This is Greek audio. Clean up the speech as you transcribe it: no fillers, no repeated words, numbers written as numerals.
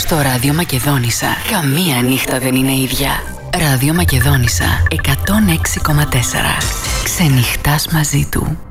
Στο Ράδιο Μακεδόνισσα καμία νύχτα δεν είναι ίδια. Ράδιο Μακεδόνισσα 106,4. Ξενυχτάς μαζί του.